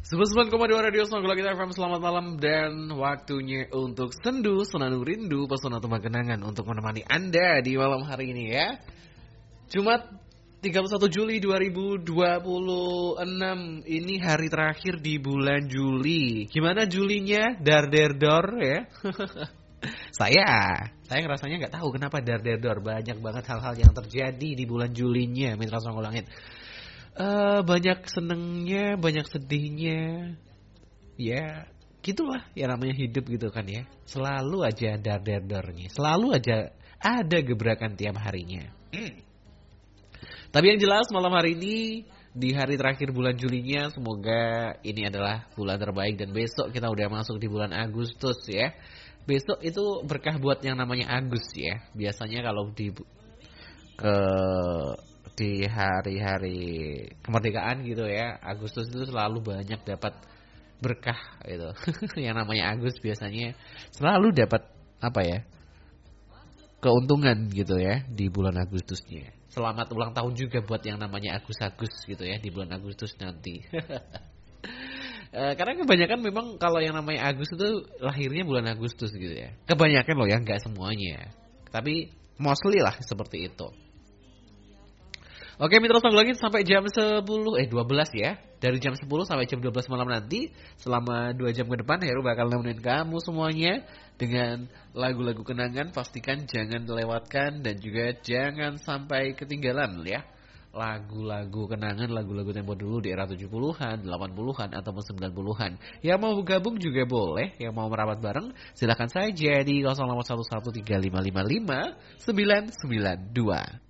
99,2 Radio Songgol kita FM. Selamat malam dan waktunya untuk sendu, senandung rindu, pesona tembang kenangan untuk menemani Anda di malam hari ini ya. Jumat 31 Juli 2026. Ini hari terakhir di bulan Juli. Gimana Julinya? Dar der dor ya. Saya ngerasanya nggak tahu kenapa dar der dor. Banyak banget hal-hal yang terjadi di bulan Julinya Mitra Songgol Langit. Banyak senengnya, banyak sedihnya. Ya, gitulah ya namanya hidup gitu kan ya. Selalu aja dar-dar-darnya, selalu aja ada gebrakan tiap harinya. Tapi yang jelas malam hari ini, di hari terakhir bulan Julinya, semoga ini adalah bulan terbaik. Dan besok kita udah masuk di bulan Agustus ya. Besok itu berkah buat yang namanya Agus ya. Biasanya kalau di hari-hari kemerdekaan gitu ya, Agustus itu selalu banyak dapat berkah gitu. Yang namanya Agus biasanya selalu dapat keuntungan gitu ya di bulan Agustusnya. Selamat ulang tahun juga buat yang namanya Agus-Agus gitu ya di bulan Agustus nanti. Karena kebanyakan memang kalau yang namanya Agus itu lahirnya bulan Agustus gitu ya. Kebanyakan loh ya, nggak semuanya. Tapi mostly lah seperti itu. Oke Mitra Songgol Langit, sampai jam 12 ya. Dari jam 10 sampai jam 12 malam nanti, selama 2 jam ke depan Heru bakal nemenin kamu semuanya dengan lagu-lagu kenangan. Pastikan jangan lewatkan dan juga jangan sampai ketinggalan ya. Lagu-lagu kenangan, lagu-lagu tempo dulu di era 70-an, 80-an ataupun 90-an. Yang mau gabung juga boleh, yang mau merapat bareng silakan saja di 081135555992.